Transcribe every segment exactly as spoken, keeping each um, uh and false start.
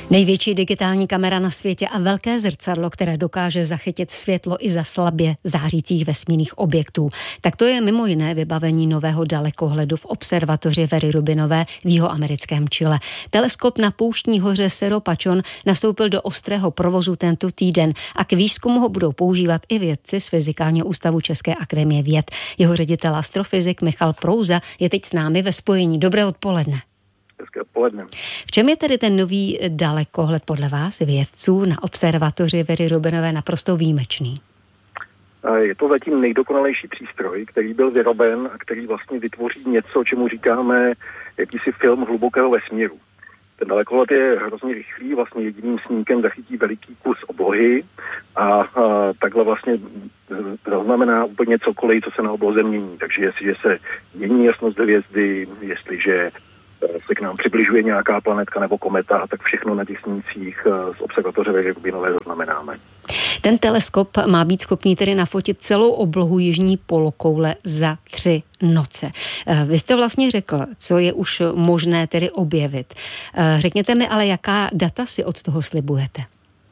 Největší digitální kamera na světě a velké zrcadlo, které dokáže zachytit světlo i za slabě zářících vesmírných objektů. Tak to je mimo jiné vybavení nového dalekohledu v observatoři Very Rubinové v jihoamerickém Chile. Teleskop na pouštní hoře Cerro Pachón nastoupil do ostrého provozu tento týden a k výzkumu ho budou používat i vědci z Fyzikálního ústavu České akademie věd. Jeho ředitel astrofyzik Michal Prouza je teď s námi ve spojení. Dobré odpoledne. Hezké odpoledne. V čem je tedy ten nový dalekohled podle vás, vědců, na observatoři Very Rubinové naprosto výjimečný? Je to zatím nejdokonalejší přístroj, který byl vyroben a který vlastně vytvoří něco, čemu říkáme jakýsi film hlubokého vesmíru. Ten dalekohled je hrozně rychlý, vlastně jediným snímkem zachytí veliký kus oblohy a, a takhle vlastně zaznamená úplně cokoliv, co se na obloze mění. Takže jestliže se mění jasnost hvězdy, jestliže se k nám přibližuje nějaká planetka nebo kometa, tak všechno na těch snímcích z observatoře Very Rubinové zaznamenáme. Ten teleskop má být schopný tedy nafotit celou oblohu jižní polokoule za tři noce. Vy jste vlastně řekl, co je už možné tedy objevit. Řekněte mi ale, jaká data si od toho slibujete?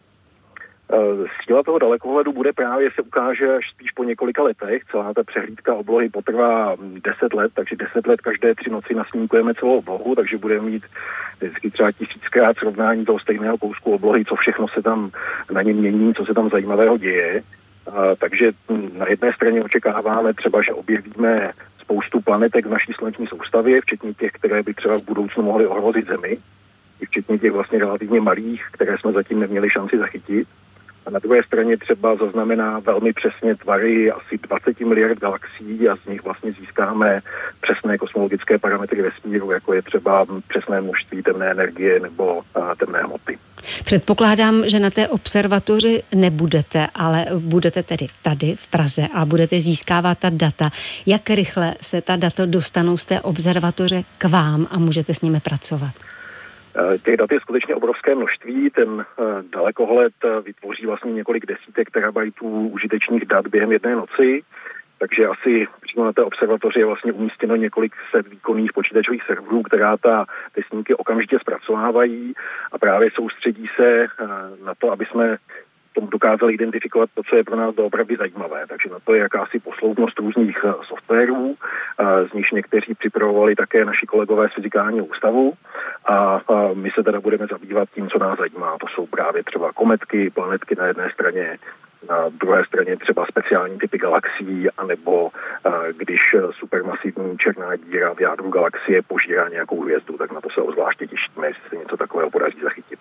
Síla toho dalekohledu bude právě se ukáže až spíš po několika letech. Celá ta přehlídka oblohy potrvá deset let, takže deset let každé tři noci nasnímkujeme celou oblohu, takže budeme mít vždycky třeba tisíckrát srovnání toho stejného kousku oblohy, co všechno se tam na něm mění, co se tam zajímavého děje. A, takže na jedné straně očekáváme třeba, že objevíme spoustu planetek v naší sluneční soustavě, včetně těch, které by třeba v budoucnu mohly ohrozit Zemi, i včetně těch vlastně relativně malých, které jsme zatím neměli šanci zachytit. A na druhé straně třeba zaznamená velmi přesně tvary asi dvacet miliard galaxií a z nich vlastně získáme přesné kosmologické parametry vesmíru, jako je třeba přesné množství temné energie nebo a, temné hmoty. Předpokládám, že na té observatoři nebudete, ale budete tedy tady v Praze a budete získávat ta data. Jak rychle se ta data dostanou z té observatoře k vám a můžete s nimi pracovat? Těch dat je skutečně obrovské množství. Ten uh, dalekohled uh, vytvoří vlastně několik desítek terabajtů užitečných dat během jedné noci, takže asi přímo na té observatoři je vlastně umístěno několik set výkonných počítačových serverů, která ta, ty snímky okamžitě zpracovávají a právě soustředí se uh, na to, aby jsme tomu dokázali identifikovat to, co je pro nás doopravdy zajímavé. Takže na to je jakási posloupnost různých uh, softwarů, uh, z nichž někteří připravovali také naši kolegové z Fyzikálního ústavu. A, a my se teda budeme zabývat tím, co nás zajímá. To jsou právě třeba kometky, planetky na jedné straně, na druhé straně třeba speciální typy galaxií, anebo a, když supermasivní černá díra v jádru galaxie požírá nějakou hvězdu, tak na to se obzvláště těšíme, jestli se něco takového podaří zachytit.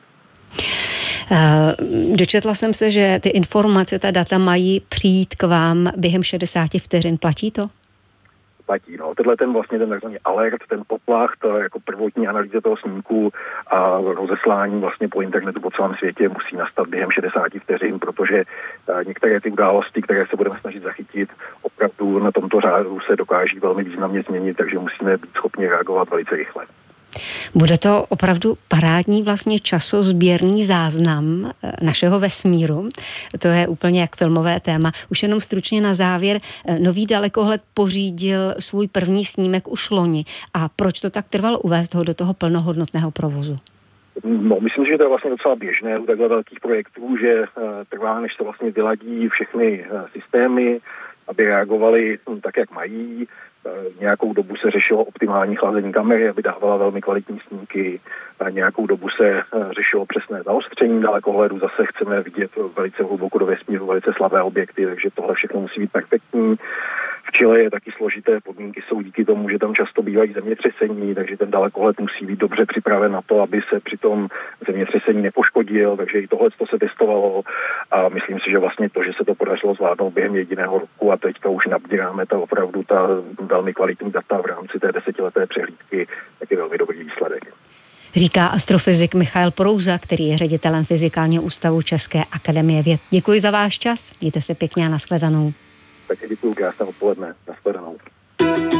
Dočetla jsem se, že ty informace, ta data mají přijít k vám během šedesáti vteřin. Platí to? Platí, no. Tenhle ten vlastně ten takzvaný alert, ten poplach, to jako prvotní analýza toho snímku a rozeslání vlastně po internetu po celém světě musí nastat během šedesáti vteřin, protože některé ty události, které se budeme snažit zachytit, opravdu na tomto řádu se dokáží velmi významně změnit, takže musíme být schopni reagovat velice rychle. Bude to opravdu parádní vlastně časozběrný záznam našeho vesmíru. To je úplně jak filmové téma. Už jenom stručně na závěr. Nový dalekohled pořídil svůj první snímek už loni. A proč to tak trvalo uvést ho do toho plnohodnotného provozu? No, myslím, že to je vlastně docela běžné u takhle velkých projektů, že uh, trvá, než se vlastně vyladí všechny uh, systémy, aby reagovali um, tak, jak mají. Nějakou dobu se řešilo optimální chlazení kamery, aby dávala velmi kvalitní snímky. Nějakou dobu se řešilo přesné zaostření dalekohledu. Zase chceme vidět velice hluboko do vesmíru, velice slabé objekty, takže tohle všechno musí být perfektní. V Chile je taky složité, podmínky jsou díky tomu, že tam často bývají zemětřesení, takže ten dalekohled musí být dobře připraven na to, aby se při tom zemětřesení nepoškodil, takže i tohle se testovalo a myslím si, že vlastně to, že se to podařilo zvládnout během jediného roku a teďka už nabíráme ta opravdu ta velmi kvalitní data v rámci té desetileté přehlídky, tak je velmi dobrý výsledek. Říká astrofyzik Michal Prouza, který je ředitelem Fyzikálního ústavu České akademie věd. Děkuji za váš čas, mějte se pěkně a nashledanou. Takže děkuji, krásné odpoledne, nashledanou.